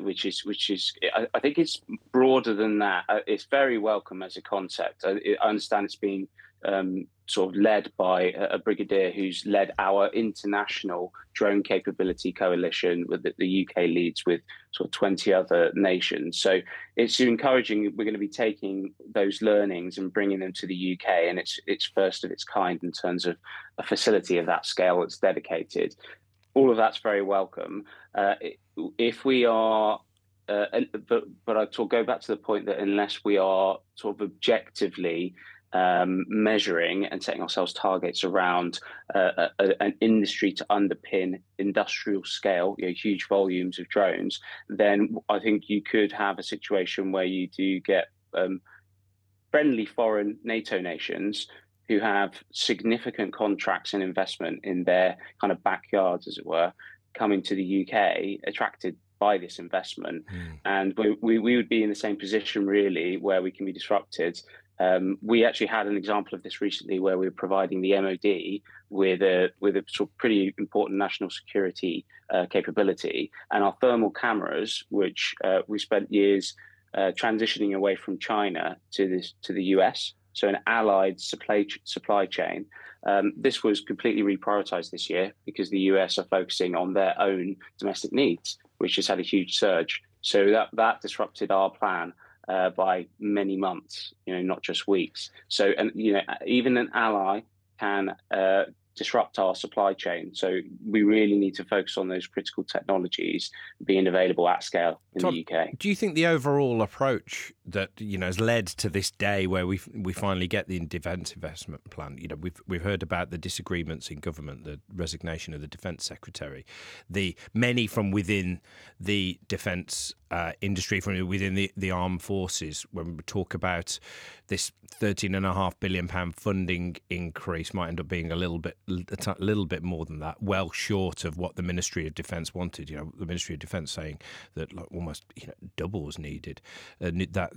which is I think it's broader than that. It's very welcome as a concept. I understand it's being sort of led by a brigadier who's led our international drone capability coalition with the UK leads with sort of 20 other nations. So it's encouraging. We're going to be taking those learnings and bringing them to the UK, and it's first of its kind in terms of a facility of that scale that's dedicated. All of that's very welcome. If we are, but I'll go back to the point that unless we are sort of objectively measuring and setting ourselves targets around an industry to underpin industrial scale, huge volumes of drones, then I think you could have a situation where you do get friendly foreign NATO nations who have significant contracts and investment in their kind of backyards, as it were, coming to the UK, attracted by this investment. And we would be in the same position, really, where we can be disrupted. We actually had an example of this recently where we were providing the MOD with a sort of pretty important national security capability. And our thermal cameras, which we spent years transitioning away from China to the US, so an allied supply chain. This was completely reprioritized this year because the US are focusing on their own domestic needs, which has had a huge surge. So that disrupted our plan by many months, not just weeks. So, and even an ally can disrupt our supply chain. So we really need to focus on those critical technologies being available at scale in Tom, the UK. Do you think the overall approach that has led to this day where we finally get the defence investment plan? We've heard about the disagreements in government, the resignation of the defence secretary, the many from within the defence industry, from within the armed forces. When we talk about this £13.5 billion funding increase, might end up being a little bit more than that, well short of what the Ministry of Defence wanted. The Ministry of Defence saying that almost double was needed. That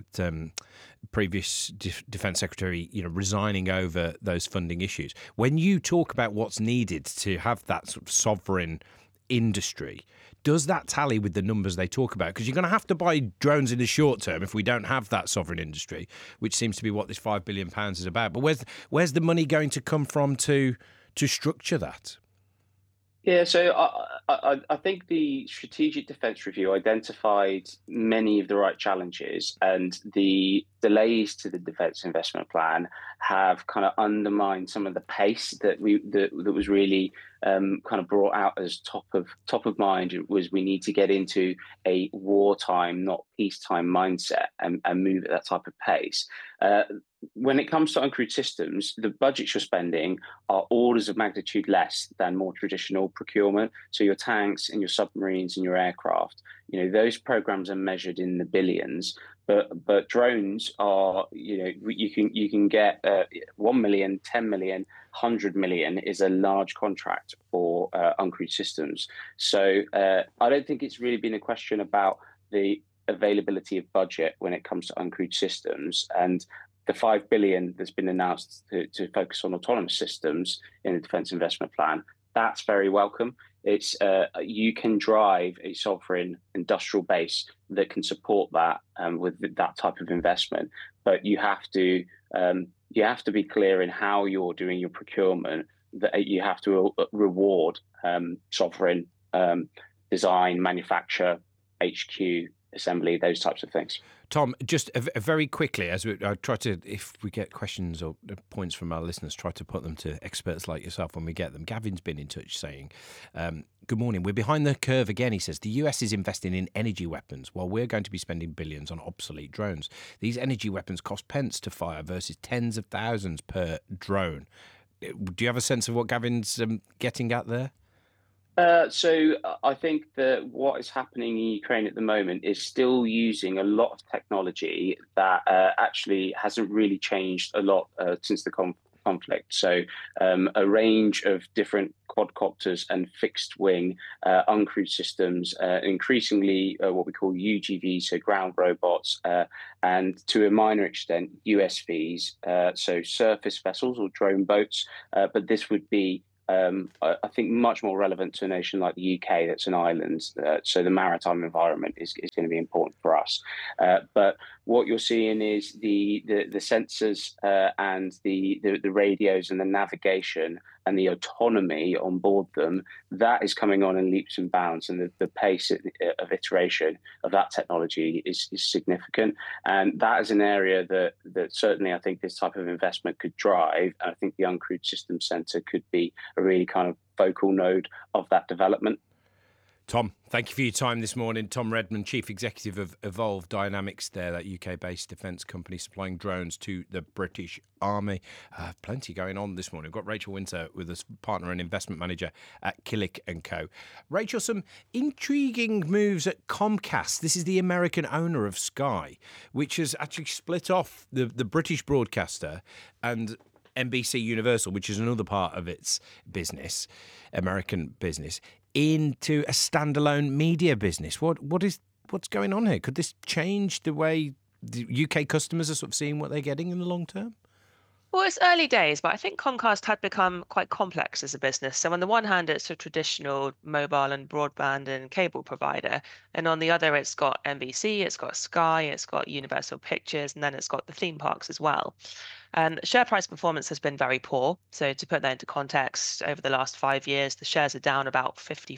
previous Defence Secretary resigning over those funding issues. When you talk about what's needed to have that sort of sovereign industry, does that tally with the numbers they talk about? Because you're going to have to buy drones in the short term if we don't have that sovereign industry, which seems to be what this £5 billion is about. But where's the money going to come from to structure that? Yeah, so I think the Strategic Defence Review identified many of the right challenges, and the delays to the Defence Investment Plan have kind of undermined some of the pace that was really kind of brought out as top of mind. It was, we need to get into a wartime, not peacetime mindset and move at that type of pace. When it comes to uncrewed systems, the budgets you're spending are orders of magnitude less than more traditional procurement. So your tanks and your submarines and your aircraft, those programs are measured in the billions. But drones are, you can get 1 million, 10 million, 100 million is a large contract for uncrewed systems. So I don't think it's really been a question about the availability of budget when it comes to uncrewed systems. And the £5 billion that's been announced to focus on autonomous systems in the Defence Investment Plan, that's very welcome. It's you can drive a sovereign industrial base that can support that with that type of investment, but you have to be clear in how you're doing your procurement. That you have to reward sovereign design, manufacture, HQ, assembly, those types of things. Tom, just very quickly, as I try to, if we get questions or points from our listeners, try to put them to experts like yourself when we get them. Gavin's been in touch saying, good morning, we're behind the curve again. He says, the US is investing in energy weapons while we're going to be spending billions on obsolete drones. These energy weapons cost pence to fire versus tens of thousands per drone. Do you have a sense of what Gavin's getting at there? So I think that what is happening in Ukraine at the moment is still using a lot of technology that actually hasn't really changed a lot since the conflict. So a range of different quadcopters and fixed wing uncrewed systems, increasingly what we call UGVs, so ground robots, and to a minor extent USVs, so surface vessels or drone boats. But this would be I think much more relevant to a nation like the UK that's an island. So the maritime environment is going to be important for us. But what you're seeing is the sensors and the radios and the navigation and the autonomy on board them, that is coming on in leaps and bounds, and the pace of iteration of that technology is significant. And that is an area that certainly I think this type of investment could drive. And I think the Uncrewed Systems Centre could be a really kind of focal node of that development. Tom, thank you for your time this morning. Tom Redman, Chief Executive of Evolve Dynamics there, that UK-based defence company supplying drones to the British Army. Plenty going on this morning. We've got Rachel Winter with us, partner and investment manager at Killick & Co. Rachel, some intriguing moves at Comcast. This is the American owner of Sky, which has actually split off the British broadcaster and NBC Universal, which is another part of its business, American business, into a standalone media business. What's going on here? Could this change the way the UK customers are sort of seeing what they're getting in the long term? Well, it's early days, but I think Comcast had become quite complex as a business. So on the one hand, it's a traditional mobile and broadband and cable provider. And on the other, it's got NBC, it's got Sky, it's got Universal Pictures, and then it's got the theme parks as well. And share price performance has been very poor. So to put that into context, over the last 5 years, the shares are down about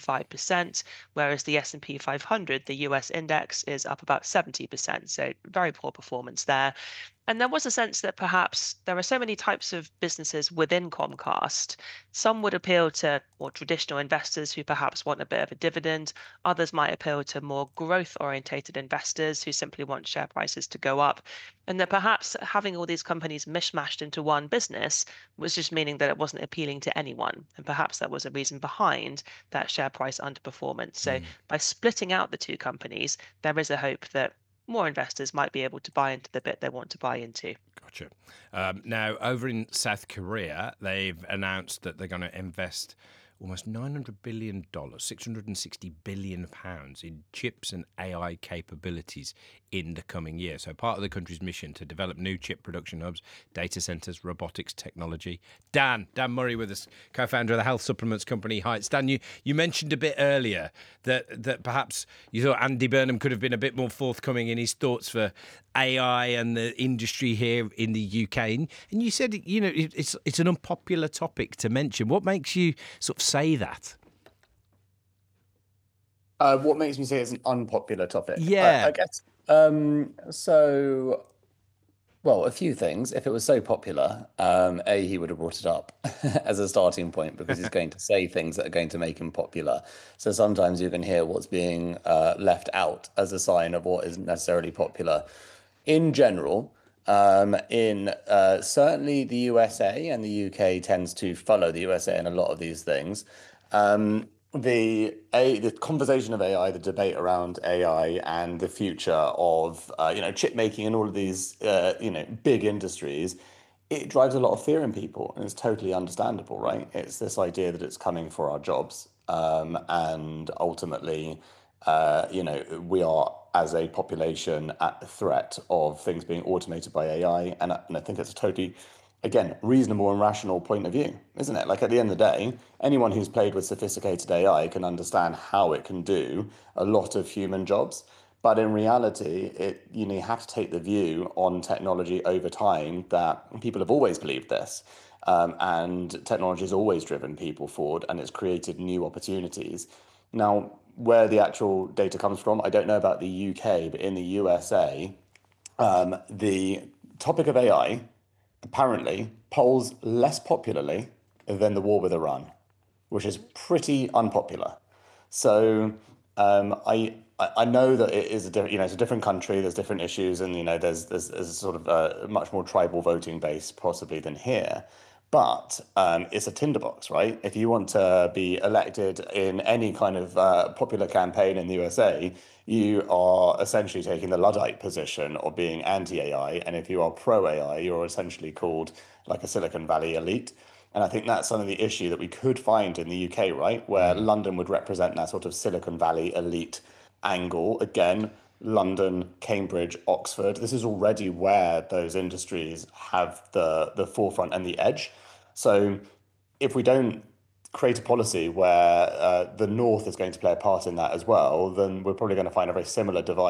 55%, whereas the S&P 500, the US index, is up about 70%. So very poor performance there. And there was a sense that perhaps there are so many types of businesses within Comcast. Some would appeal to more traditional investors who perhaps want a bit of a dividend. Others might appeal to more growth-orientated investors who simply want share prices to go up. And that perhaps having all these companies mishmashed into one business was just meaning that it wasn't appealing to anyone. And perhaps that was a reason behind that share price underperformance. So by splitting out the two companies, there is a hope that more investors might be able to buy into the bit they want to buy into. Gotcha. Now, over in South Korea, they've announced that they're going to invest almost $900 billion, £660 billion in chips and AI capabilities in the coming year. So part of the country's mission to develop new chip production hubs, data centres, robotics technology. Dan Murray with us, co-founder of the health supplements company Heights. Dan, you mentioned a bit earlier that perhaps you thought Andy Burnham could have been a bit more forthcoming in his thoughts for AI and the industry here in the UK. And you said, it's an unpopular topic to mention. What makes you sort of say that? What makes me say it's an unpopular topic? Yeah. I guess. Well, a few things. If it was so popular, he would have brought it up as a starting point, because he's going to say things that are going to make him popular. So sometimes you can hear what's being left out as a sign of what isn't necessarily popular. In general, certainly the USA, and the UK tends to follow the USA in a lot of these things. The conversation of AI, the debate around AI and the future of chip making and all of these big industries, it drives a lot of fear in people, and it's totally understandable, right? It's this idea that it's coming for our jobs, and ultimately, we are, as a population, at the threat of things being automated by AI, and I think it's a totally, again, reasonable and rational point of view, isn't it? Like, at the end of the day, anyone who's played with sophisticated AI can understand how it can do a lot of human jobs. But in reality, you have to take the view on technology over time that people have always believed this. And technology has always driven people forward, and it's created new opportunities. Now, where the actual data comes from, I don't know about the UK, but in the USA, the topic of AI apparently polls less popularly than the war with Iran, which is pretty unpopular. So I know that it is it's a different country, there's different issues, and there's sort of a much more tribal voting base possibly than here. But it's a tinderbox, right? If you want to be elected in any kind of popular campaign in the USA, you are essentially taking the Luddite position of being anti-AI. And if you are pro-AI, you're essentially called like a Silicon Valley elite. And I think that's some of the issue that we could find in the UK, right? Where London would represent that sort of Silicon Valley elite angle. Again, London, Cambridge, Oxford. This is already where those industries have the forefront and the edge. So if we don't create a policy where the North is going to play a part in that as well, then we're probably going to find a very similar divide